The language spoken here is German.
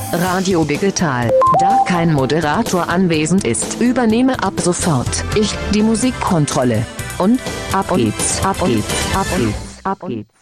Radio Digital. Da kein Moderator anwesend ist, übernehme ab sofort ich die Musikkontrolle. Und ab geht's, ab geht's, ab geht's, ab geht's.